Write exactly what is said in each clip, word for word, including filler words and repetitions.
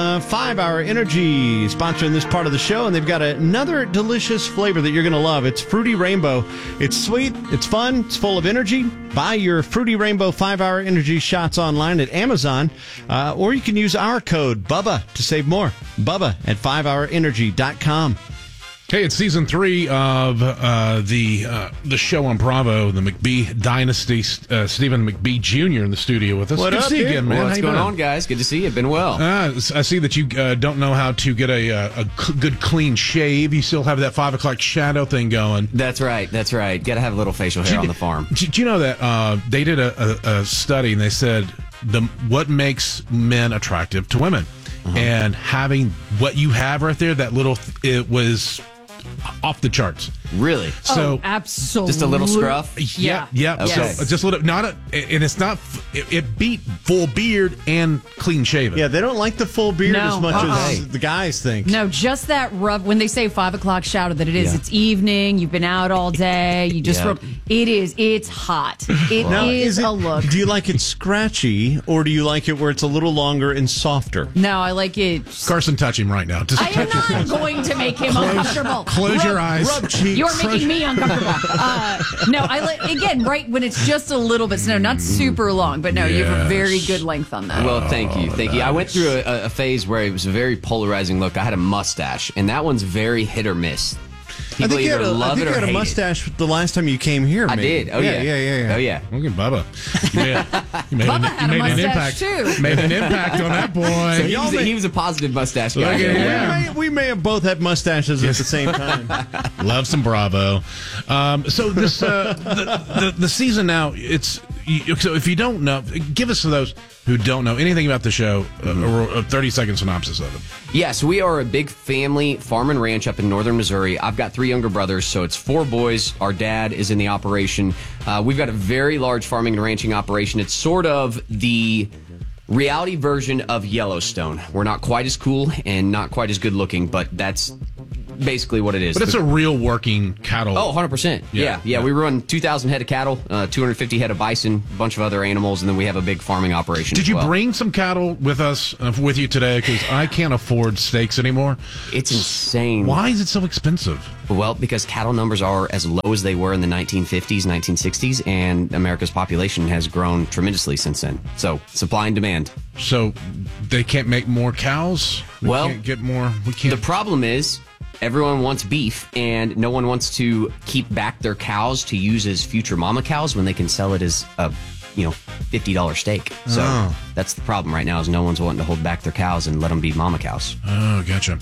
Uh, Five Hour Energy sponsoring this part of the show, and they've got another delicious flavor that you're going to love. It's Fruity Rainbow. It's sweet, it's fun, it's full of energy. Buy your Fruity Rainbow Five Hour Energy shots online at Amazon, uh, or you can use our code BUBBA to save more. Bubba at five hour energy dot com. Hey, it's season three of uh, the uh, the show on Bravo, the McBee Dynasty. Uh, Stephen McBee Junior in the studio with us. What Good up, to see you dude? again, man. Well, what's How you going doing? on, guys? Good to see you. Been well. Uh, I see that you uh, don't know how to get a, a, a cl- good clean shave. You still have that five o'clock shadow thing going. That's right. That's right. Got to have a little facial hair on the farm. Do, do you know that uh, they did a, a, a study and they said the what makes men attractive to women, uh-huh. and having what you have right there, that little, it was off the charts. Really? So oh, absolutely. Just a little scruff? Yeah, yeah. Okay. So just a little, not a, and it's not. It, it beat full beard and clean shaven. Yeah, they don't like the full beard No, as much uh-uh. as the guys think. No, just that rub. When they say five o'clock shadow, that it is. Yeah. It's evening. You've been out all day. You just. Yeah. Rub, it is. It's hot. It Now, is it, a look. Do you like it scratchy, or do you like it where it's a little longer and softer? No, I like it. Carson, touch him right now. Just I am not going to make him uncomfortable. close Rub- your eyes. Rub cheeks. You're making me uncomfortable. Uh, no, I like again right when it's just a little bit. No, not super long, but no, you have a very Yes. good length on that. Well, thank you. Thank you. I went through a, a phase where it was a very polarizing look. I had a mustache, and that one's very hit or miss. I People think you had either a, I love think it you or had a hate mustache the last time you came here. it. I maybe. did. Oh, yeah. yeah, yeah, yeah. Oh, yeah. Look at Bubba. You made, you made, Bubba an, had you a made an mustache, impact. too. Made an impact on that boy. So he, y'all was a, may- he was a positive mustache guy. Look at We him. Yeah. may, we may have both had mustaches at the same time. Love some Bravo. Um, so this uh, the, the the season now. It's you, so if you don't know, give us to those who don't know anything about the show uh, or a thirty second synopsis of it. Yes, we are a big family farm and ranch up in northern Missouri. I've got three younger brothers, so it's four boys. Our dad is in the operation. Uh, we've got a very large farming and ranching operation. It's sort of the reality version of Yellowstone. We're not quite as cool and not quite as good looking, but that's basically what it is. But it's The- a real working cattle. Oh, one hundred percent. Yeah, Yeah, yeah. yeah. We run two thousand head of cattle, uh, two hundred fifty head of bison, a bunch of other animals, and then we have a big farming operation Did as you well. bring some cattle with us uh, with you today? Because I can't afford steaks anymore. It's insane. Why is it so expensive? Well, because cattle numbers are as low as they were in the nineteen fifties, nineteen sixties, and America's population has grown tremendously since then. So, supply and demand. So they can't make more cows. We Well, can't get more. We can't. The problem is everyone wants beef, and no one wants to keep back their cows to use as future mama cows when they can sell it as a, you know, fifty dollars steak. So Oh. that's the problem right now is no one's wanting to hold back their cows and let them be mama cows. Oh, gotcha.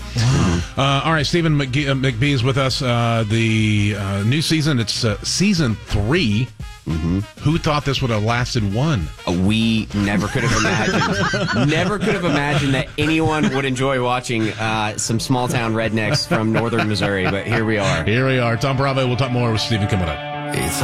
Uh, all right, Stephen McGee, uh, McBee is with us. Uh, the uh, new season, it's uh, season three. Mm-hmm. Who thought this would have lasted one? Uh, We never could have imagined, never could have imagined that anyone would enjoy watching uh, some small town rednecks from northern Missouri. But here we are. Here we are. Tom Bravo. We'll talk more with Stephen coming up. It's